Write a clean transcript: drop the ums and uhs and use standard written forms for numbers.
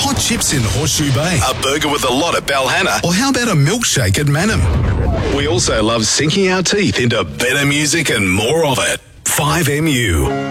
hot chips in Horseshoe Bay, A burger with a lot at Balhanna. or how about a milkshake at Manham? We also love sinking our teeth into better music and more of it. 5MU.